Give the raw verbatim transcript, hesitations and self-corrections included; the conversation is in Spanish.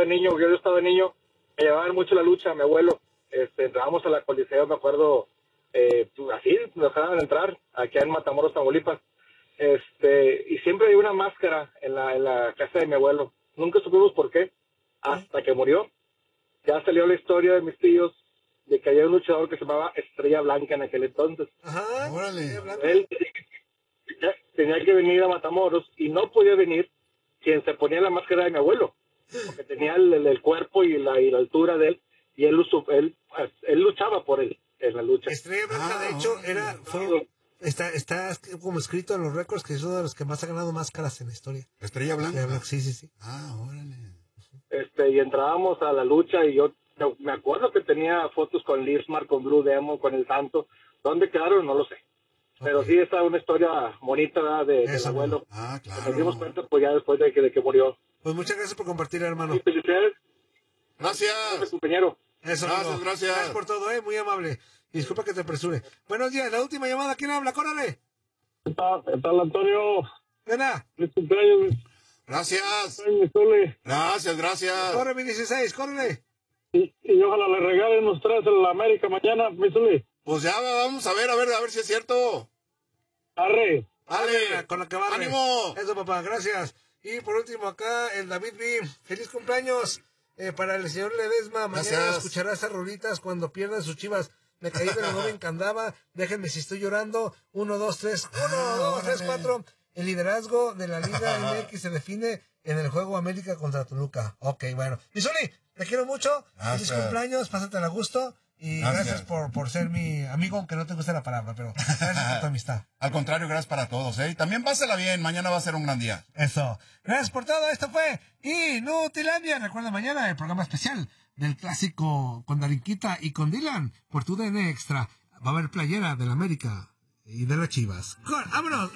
de niño, yo, yo estaba de niño, me llevaban mucho la lucha, mi abuelo. Este, entrábamos a la Coliseo, me acuerdo, eh, así, nos dejaban entrar, aquí en Matamoros, Tamaulipas. Este, y siempre había una máscara en la, en la casa de mi abuelo. Nunca supimos por qué, hasta que murió. Ya salió la historia de mis tíos, de que había un luchador que se llamaba Estrella Blanca en aquel entonces. Ajá, órale. Él tenía que venir a Matamoros y no podía venir quien se ponía la máscara de mi abuelo, porque tenía el, el, el cuerpo y la, y la altura de él, y él, él, él luchaba por él en la lucha. Estrella Blanca, ah, de hecho, era fue, está, está como escrito en los récords que es uno de los que más ha ganado máscaras en la historia. Estrella Blanca. Estrella Blanca, sí, sí, sí. Ah, órale. Este, y entrábamos a la lucha y yo me acuerdo que tenía fotos con Lismar, con Blue Demon, con el Santo. ¿Dónde quedaron? No lo sé. Pero okay. Sí, esta es una historia bonita, ¿verdad? De, del abuelo. Ah, claro. Nos dimos cuenta pues ya después de que, de que murió. Pues muchas gracias por compartir, hermano. Sí, felicidades. Gracias. Gracias, compañero. Eso, gracias, amigo. gracias. Gracias por todo, eh, muy amable. Disculpa que te apresure. Buenos días, la última llamada, ¿quién habla? ¡Córrele! ¿Qué tal, ¿Qué tal Antonio? Ven. Feliz cumpleaños. Gracias. Gracias, gracias. Corre, mi dieciséis, córrele. Y, y ojalá le regalen unos tres en la América mañana, mi Zuli. Pues ya vamos a ver, a ver, a ver si es cierto. Arre. Arre, con la que barre. ¡Ánimo! Eso, papá, gracias. Y por último acá, el David B. Feliz cumpleaños eh, para el señor Ledesma. Mañana gracias. Escuchará esas rolitas cuando pierdan sus Chivas. Me caí, pero no me encantaba. Déjenme si estoy llorando. Uno, dos, tres. Uno, ah, dos, órale. tres, cuatro. El liderazgo de la Liga M X se define en el juego América contra Toluca. Ok, bueno. Misuli, te quiero mucho. Gracias. Feliz cumpleaños, pásatela a gusto. Y gracias, gracias por, por ser mi amigo, aunque no te guste la palabra, pero gracias por tu amistad. Al contrario, gracias para todos, ¿eh? Y también pásela bien, mañana va a ser un gran día. Eso. Gracias por todo, esto fue Inutilandia. Recuerda mañana el programa especial del clásico con Darinquita y con Dylan por tu D N Extra. Va a haber playera del América y de las Chivas. ¡Vámonos!